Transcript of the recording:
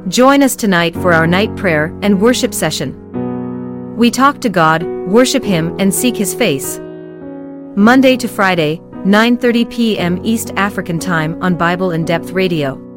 Join us tonight for our night prayer and worship session. We talk to God, worship Him, and seek His face. Monday to Friday, 9:30 p.m. East African Time on Bible in Depth Radio.